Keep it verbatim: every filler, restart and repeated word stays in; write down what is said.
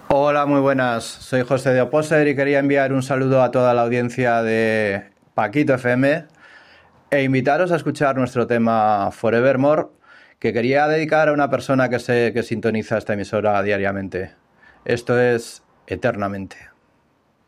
Hola, muy buenas. Soy José de Oposer y quería enviar un saludo a toda la audiencia de Paquito F M e invitaros a escuchar nuestro tema Forevermore, que quería dedicar a una persona que, se, que sintoniza esta emisora diariamente. Esto es Eternamente.